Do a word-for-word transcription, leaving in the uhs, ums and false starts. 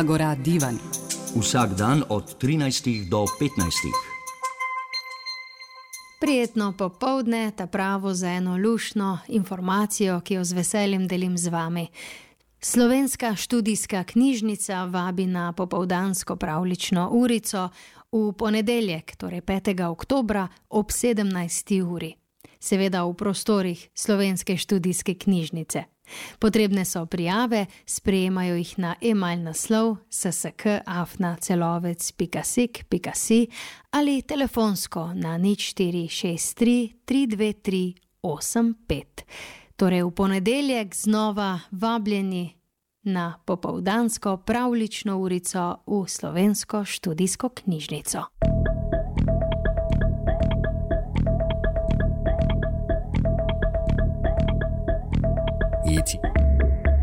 Blagorad Divan. Vsak dan od trinajstih do petnajstih. Prijetno popoldne, ta pravo za eno lušno informacijo, ki jo z veseljem delim z vami. Slovenska študijska knjižnica vabi na popoldansko pravljično urico v ponedeljek, torej petega oktobra ob sedemnajsti uri. Seveda v prostorih Slovenske študijske knjižnice. Potrebne so prijave, sprejemajo jih na e-mail naslov s s k afna celovec pika sik pika si ali telefonsko na nič štiri šest tri tri dve tri osem pet. Torej v ponedeljek znova vabljeni na popoldansko pravljično urico v Slovensko študijsko knjižnico.